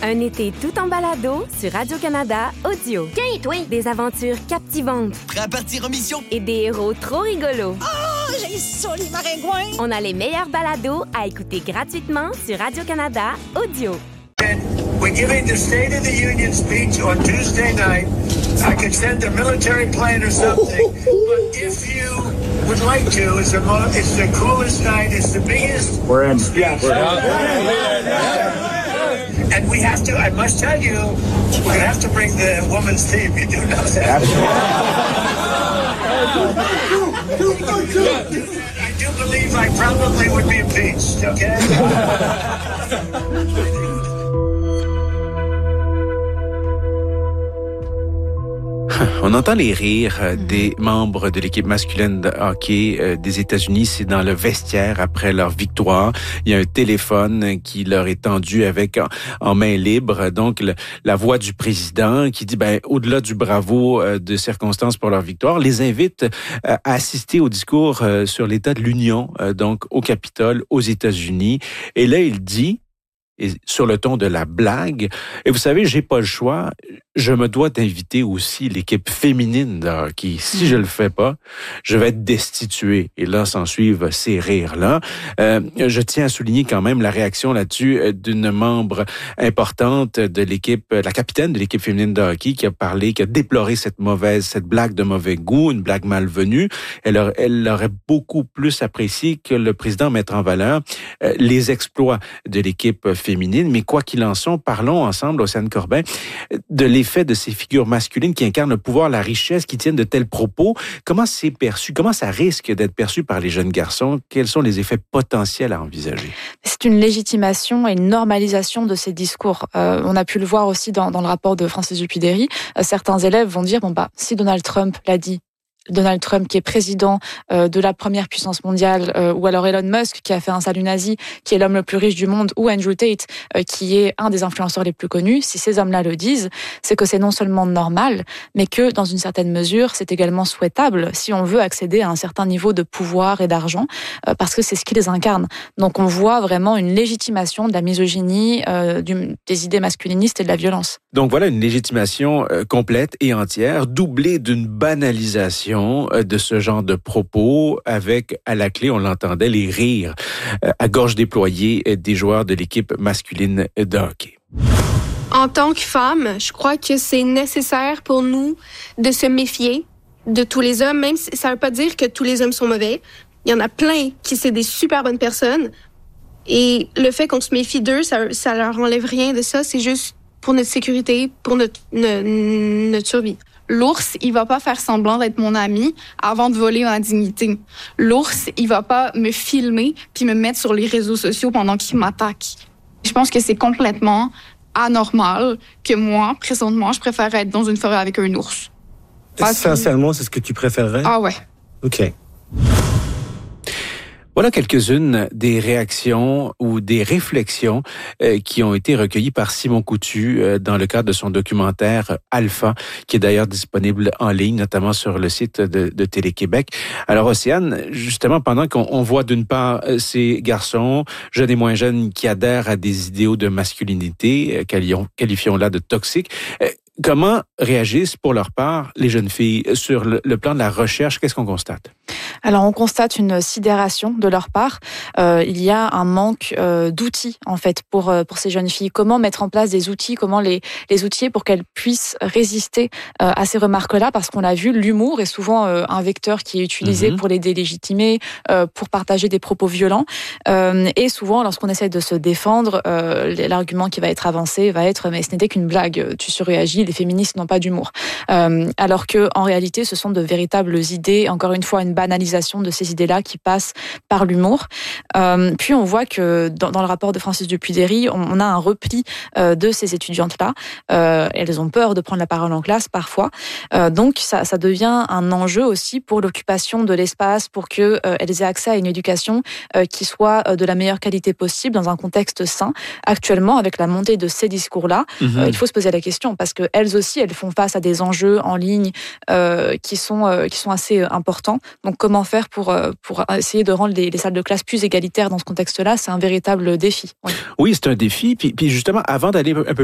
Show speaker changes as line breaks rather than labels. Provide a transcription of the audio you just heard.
Un été tout en balado sur Radio-Canada Audio.
Tiens, toi!
Des aventures captivantes.
Prêt à partir en mission?
Et des héros trop rigolos.
Oh, j'ai ça, les maringouins!
On a les meilleurs balados à écouter gratuitement sur Radio-Canada Audio.
We're giving the State of the Union speech on Tuesday night. I could send a military plane or something. But if you would like to, it's the coolest night. It's the biggest.
We're in.
Speech. And we have to, I must tell you, we're going to have to bring the women's team. You do know that. I do believe I probably would be impeached, okay?
On entend les rires des membres de l'équipe masculine de hockey des États-Unis. C'est dans le vestiaire après leur victoire. Il y a un téléphone qui leur est tendu avec en main libre. Donc, la voix du président qui dit, au-delà du bravo de circonstances pour leur victoire, les invite à assister au discours sur l'état de l'Union, donc au Capitole, aux États-Unis. Et là, il dit, et sur le ton de la blague, et vous savez, j'ai pas le choix, je me dois d'inviter aussi l'équipe féminine de hockey. Si je le fais pas, je vais être destitué. Et là, s'en suivent ces rires-là. Je tiens à souligner quand même la réaction là-dessus d'une membre importante de l'équipe, la capitaine de l'équipe féminine de hockey, qui a déploré cette blague de mauvais goût, une blague malvenue. Elle aurait beaucoup plus apprécié que le président mette en valeur les exploits de l'équipe féminine. Mais quoi qu'il en soit, parlons ensemble, Océane Corbin, de l'effet de ces figures masculines qui incarnent le pouvoir, la richesse, qui tiennent de tels propos. Comment c'est perçu? Comment ça risque d'être perçu par les jeunes garçons? Quels sont les effets potentiels à envisager?
C'est une légitimation et une normalisation de ces discours. On a pu le voir aussi dans le rapport de Francis Dupuy-Derry. Certains élèves vont dire, si Donald Trump l'a dit, Donald Trump qui est président de la première puissance mondiale, ou alors Elon Musk qui a fait un salut nazi, qui est l'homme le plus riche du monde, ou Andrew Tate qui est un des influenceurs les plus connus, si ces hommes-là le disent, c'est que c'est non seulement normal, mais que dans une certaine mesure, c'est également souhaitable si on veut accéder à un certain niveau de pouvoir et d'argent, parce que c'est ce qui les incarne. Donc on voit vraiment une légitimation de la misogynie, des idées masculinistes et de la violence.
Donc voilà une légitimation complète et entière, doublée d'une banalisation de ce genre de propos, avec à la clé, on l'entendait, les rires à gorge déployée des joueurs de l'équipe masculine de hockey.
En tant que femme, je crois que c'est nécessaire pour nous de se méfier de tous les hommes, même si ça ne veut pas dire que tous les hommes sont mauvais. Il y en a plein qui sont des super bonnes personnes. Et le fait qu'on se méfie d'eux, ça leur enlève rien de ça. C'est juste pour notre sécurité, pour notre survie.
L'ours, il va pas faire semblant d'être mon ami avant de voler ma dignité. L'ours, il va pas me filmer puis me mettre sur les réseaux sociaux pendant qu'il m'attaque. Je pense que c'est complètement anormal que moi, présentement, je préfère être dans une forêt avec un ours.
Sincèrement, c'est ce que tu préférerais?
Ah ouais.
OK.
Voilà quelques-unes des réactions ou des réflexions qui ont été recueillies par Simon Coutu dans le cadre de son documentaire Alpha, qui est d'ailleurs disponible en ligne, notamment sur le site de Télé-Québec. Alors Océane, justement, pendant qu'on voit d'une part ces garçons, jeunes et moins jeunes, qui adhèrent à des idéaux de masculinité, qualifions-la de toxiques, comment réagissent pour leur part les jeunes filles sur le plan de la recherche? Qu'est-ce qu'on constate?
Alors, on constate une sidération de leur part. Il y a un manque d'outils, en fait, pour ces jeunes filles. Comment mettre en place des outils, comment les outiller pour qu'elles puissent résister à ces remarques-là? Parce qu'on l'a vu, l'humour est souvent un vecteur qui est utilisé pour les délégitimer, pour partager des propos violents. Et souvent, lorsqu'on essaie de se défendre, l'argument qui va être avancé va être « mais ce n'était qu'une blague, tu surréagis, les féministes n'ont pas d'humour ». Alors que en réalité, ce sont de véritables idées, encore une fois, une banalisation de ces idées-là qui passent par l'humour. Puis on voit que dans le rapport de Francis Dupuy-Derry, on a un repli de ces étudiantes-là. Elles ont peur de prendre la parole en classe parfois. Donc ça devient un enjeu aussi pour l'occupation de l'espace, pour qu'elles aient accès à une éducation qui soit de la meilleure qualité possible dans un contexte sain. Actuellement, avec la montée de ces discours-là, il faut se poser la question parce qu'elles aussi, elles font face à des enjeux en ligne qui sont assez importants. Donc comment faire pour essayer de rendre les salles de classe plus égalitaires dans ce contexte-là? C'est un véritable défi.
Oui, c'est un défi. Puis justement, avant d'aller un peu